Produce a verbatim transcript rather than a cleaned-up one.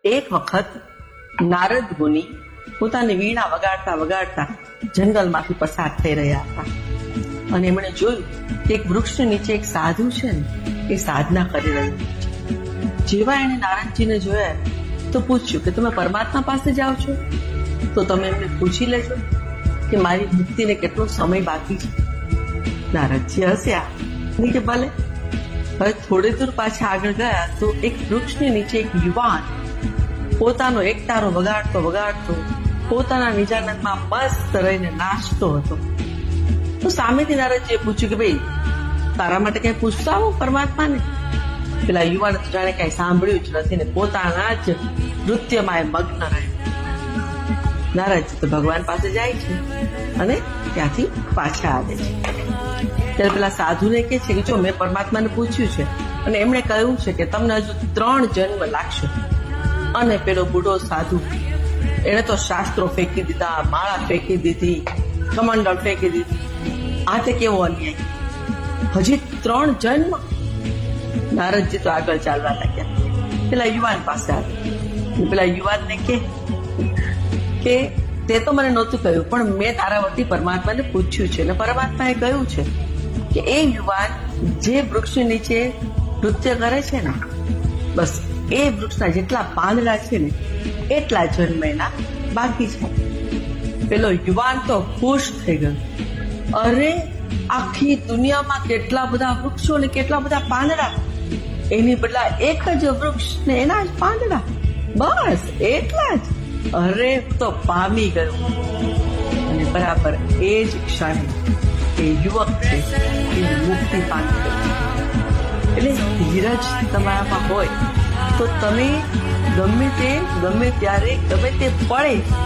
એક વખત નારદ મુનિ પોતાની વીણા વગાડતા વગાડતા જંગલમાંથી પસાર થઈ રહ્યા હતા અને એમણે જોયું કે એક વૃક્ષ નીચે એક સાધુ છે ને એ સાધના કરી રહ્યું છે. જેવા એને નારદજીને જોયા તો પૂછ્યું કે તમે પરમાત્મા પાસે જાઓ છો? તો તમે એમને પૂછી લેજો કે મારી મુક્તિને કેટલો સમય બાકી છે. નારદજી હસ્યા કે ભલે. હવે થોડે દૂર પાછા આગળ ગયા તો એક વૃક્ષની નીચે એક યુવાન પોતાનો એકતારો વગાડતો વગાડતો પોતાના નિજાનંદમાં મસ્ત રહીને નાચતો હતો. તો સામેથી નારદજીએ પૂછ્યું કે ભાઈ તારા માટે કઈ પૂછતા આવો પરમાત્માને? પેલા યુવાને તો જાણે કઈ સાંભળ્યું જ નથી ને પોતાના જ નૃત્યમાં એ મગ્ન રહે. નારદજી તો ભગવાન પાસે જાય છે અને ત્યાંથી પાછા આવે છે. ત્યારે પેલા સાધુને કે છે કે જો મેં પરમાત્માને પૂછ્યું છે અને એમણે કહ્યું છે કે તમને હજુ ત્રણ જન્મ લાગશે. અને પેલો બુઢો સાધુ એને તો શાસ્ત્રો ફેંકી દીધા, માળા ફેંકી દીધી, કમંડળ ફેંકી દીધી. આ તે કેવો અન્યાય! હજી ત્રણ જન્મ? નારદજી તો આગળ ચાલવા લાગ્યા. પેલા યુવાન પાસે આવ્યા. પેલા યુવાનને કે કે તે તો મને નહોતું કહ્યું પણ મેં તારા વતી પરમાત્માને પૂછ્યું છે અને પરમાત્માએ કહ્યું છે કે એ યુવાન જે વૃક્ષ નીચે નૃત્ય કરે છે ને બસ એ વૃક્ષના જેટલા પાંદડા છે ને એટલા જન્મ એના બાકી છે. પેલો યુવાન તો ખુશ થઈ ગયો. અરે આખી દુનિયામાં કેટલા બધા વૃક્ષો ને કેટલા બધા પાંદડા, એની બદલા એક જ વૃક્ષ ને એના જ પાંદડા, બસ એટલા જ. અરે તો પામી ગયો. અને બરાબર એ જ ક્ષણે એ યુવક છે એ મુક્તિ પામી ગયો. એટલે ધીરજ તમારામાં હોય તો તમે ગમે તે ગમે ત્યારે ગમે તે પડે